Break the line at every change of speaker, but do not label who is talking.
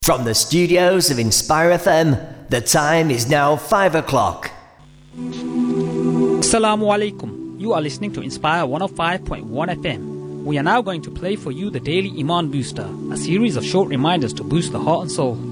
From the studios of Inspire FM, the time is now 5 o'clock.
Assalamu alaikum. You are listening to Inspire 105.1 FM. We are now going to play for you the Daily Iman Booster, a series of short reminders to boost the heart and soul.